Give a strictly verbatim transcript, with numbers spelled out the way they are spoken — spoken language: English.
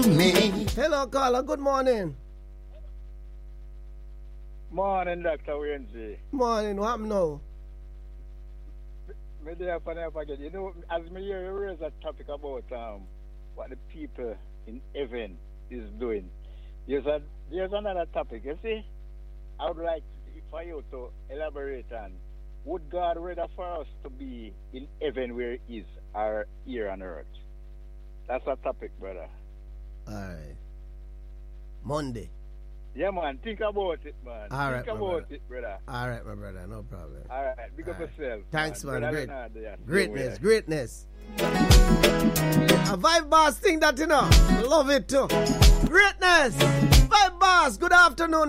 Me. Hello, caller. Good morning. Morning, Doctor Wendy. Morning. What happened now? Me there for never again. You know, as me hear you raise a topic about um what the people in heaven is doing. There's a there's another topic. You see, I would like for you to elaborate on. Would God rather for us to be in heaven where He is, or here on earth? That's a topic, brother. All right. Monday. Yeah, man. Think about it, man. All think right, about brother. it, brother. All right, my brother. No problem. All right. Big up right. yourself. Thanks, man. man. Great. Brother Leonard, Greatness, yeah. greatness. A vibe boss thing that, you know. Love it too. Greatness. Vibe boss. Good afternoon.